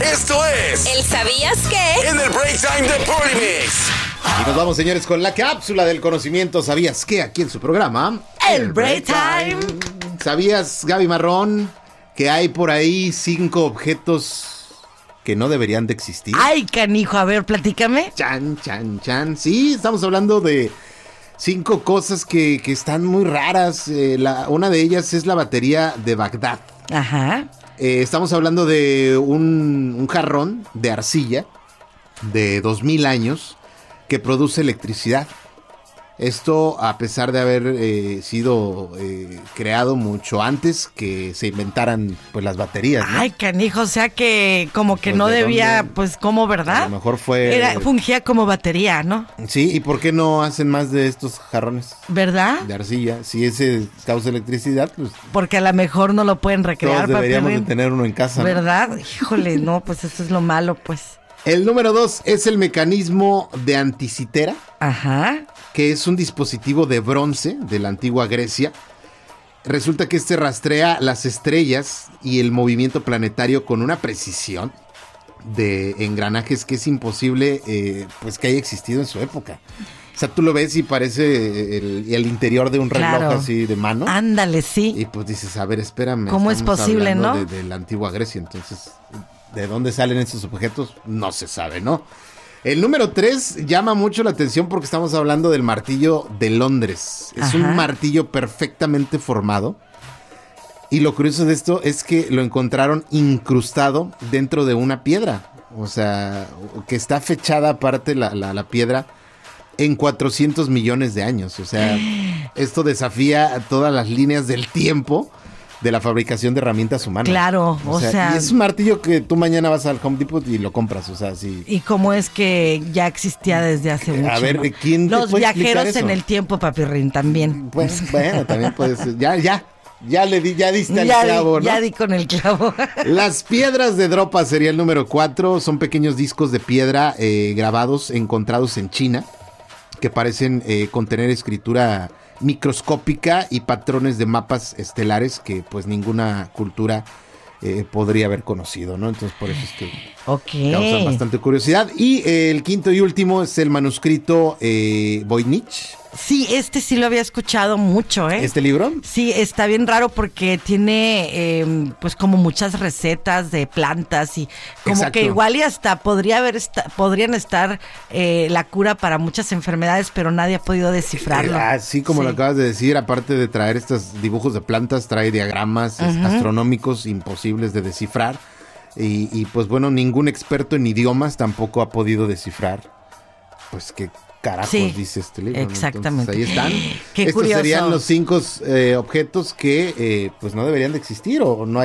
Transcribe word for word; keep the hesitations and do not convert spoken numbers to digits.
Esto es ¿El sabías qué? En el Break Time de Party Mix. Y nos vamos, señores, con la cápsula del conocimiento. ¿Sabías qué? Aquí en su programa El Break Time. ¿Sabías, Gaby Marrón, que hay por ahí cinco objetos que no deberían de existir? Ay, canijo, a ver, platícame. Chan, chan, chan. Sí, estamos hablando de cinco cosas que, que están muy raras. Eh, la, una de ellas es la batería de Bagdad. Ajá. Eh, estamos hablando de un, un jarrón de arcilla de dos mil años que produce electricidad. Esto a pesar de haber eh, sido eh, creado mucho antes que se inventaran pues las baterías, ¿no? Ay, canijo, o sea que como que Pues, no ¿de debía, dónde? pues, ¿cómo, verdad? A lo mejor fue... Era, fungía como batería, ¿no? Sí, ¿y por qué no hacen más de estos jarrones ¿Verdad? de arcilla? Si ese causa electricidad, pues Porque a lo mejor no lo pueden recrear, todos deberíamos de papirrín. tener uno en casa, ¿no? ¿Verdad? Híjole, no, pues eso es lo malo, pues. El número dos es el mecanismo de anticitera, Ajá. que es un dispositivo de bronce de la antigua Grecia. Resulta que este rastrea las estrellas y el movimiento planetario con una precisión de engranajes que es imposible eh, pues que haya existido en su época. O sea, tú lo ves y parece el, el interior de un reloj Claro. así de mano. Ándale, sí. Y pues dices, a ver, espérame. ¿Cómo es estamos posible, hablando no? De, de la antigua Grecia, entonces, ¿de dónde salen estos objetos? No se sabe, ¿no? El número tres llama mucho la atención porque estamos hablando del martillo de Londres. Es Ajá. un martillo perfectamente formado. Y lo curioso de esto es que lo encontraron incrustado dentro de una piedra. O sea, que está fechada aparte la, la, la piedra en cuatrocientos millones de años. O sea, esto desafía a todas las líneas del tiempo de la fabricación de herramientas humanas. Claro, o sea- Y es un martillo que tú mañana vas al Home Depot y lo compras, o sea, sí. Y cómo es que ya existía desde hace mucho. A ver, ¿no? ¿quién te Los puede explicar viajeros en eso? el tiempo, papirrín, también. Pues, bueno, también puede ser. Ya, ya, ya le di, ya diste al ya, clavo, di, ¿no? ya di con el clavo. Las piedras de Dropa sería el número cuatro. Son pequeños discos de piedra eh, grabados, encontrados en China, que parecen eh, contener escritura microscópica y patrones de mapas estelares que pues ninguna cultura eh, podría haber conocido, ¿no? Entonces por eso es que Ok. causan bastante curiosidad. Y eh, el quinto y último es el manuscrito eh, Voynich. Sí, este sí lo había escuchado mucho, ¿eh? ¿Este libro? Sí, está bien raro porque tiene eh, pues como muchas recetas de plantas y como Exacto. que igual y hasta podría haber esta- podrían estar eh, la cura para muchas enfermedades, pero nadie ha podido descifrarlo. Eh, así como Sí. lo acabas de decir, aparte de traer estos dibujos de plantas, trae diagramas es, astronómicos imposibles de descifrar. Y, y, pues bueno, ningún experto en idiomas tampoco ha podido descifrar pues qué carajos Sí, dice este libro, ¿no? exactamente. Entonces, ahí están. Qué Estos curioso. serían los cinco eh, objetos que eh, pues no deberían de existir o no hay